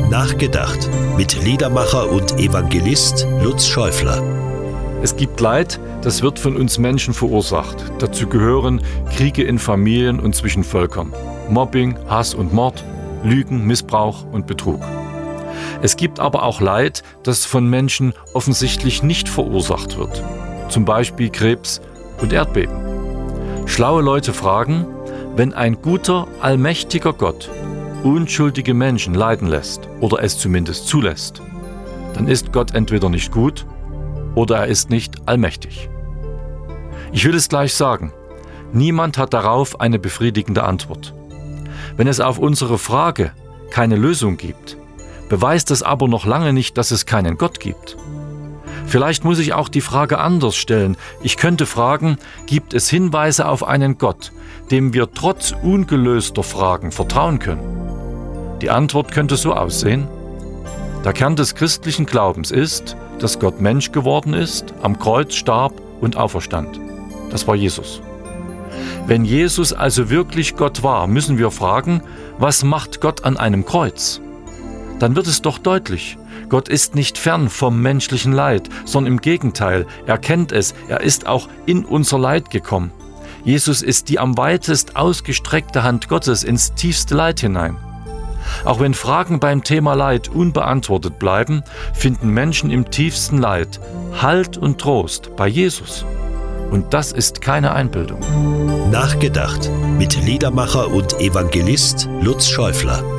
Nachgedacht mit Liedermacher und Evangelist Lutz Schäufler. Es gibt Leid, das wird von uns Menschen verursacht. Dazu gehören Kriege in Familien und zwischen Völkern, Mobbing, Hass und Mord, Lügen, Missbrauch und Betrug. Es gibt aber auch Leid, das von Menschen offensichtlich nicht verursacht wird. Zum Beispiel Krebs und Erdbeben. Schlaue Leute fragen, wenn ein guter, allmächtiger Gott unschuldige Menschen leiden lässt oder es zumindest zulässt, dann ist Gott entweder nicht gut oder er ist nicht allmächtig. Ich will es gleich sagen, niemand hat darauf eine befriedigende Antwort. Wenn es auf unsere Frage keine Lösung gibt, beweist es aber noch lange nicht, dass es keinen Gott gibt. Vielleicht muss ich auch die Frage anders stellen. Ich könnte fragen, gibt es Hinweise auf einen Gott, dem wir trotz ungelöster Fragen vertrauen können? Die Antwort könnte so aussehen: Der Kern des christlichen Glaubens ist, dass Gott Mensch geworden ist, am Kreuz starb und auferstand. Das war Jesus. Wenn Jesus also wirklich Gott war, müssen wir fragen, was macht Gott an einem Kreuz? Dann wird es doch deutlich, Gott ist nicht fern vom menschlichen Leid, sondern im Gegenteil, er kennt es, er ist auch in unser Leid gekommen. Jesus ist die am weitest ausgestreckte Hand Gottes ins tiefste Leid hinein. Auch wenn Fragen beim Thema Leid unbeantwortet bleiben, finden Menschen im tiefsten Leid Halt und Trost bei Jesus. Und das ist keine Einbildung. Nachgedacht mit Liedermacher und Evangelist Lutz Schäufler.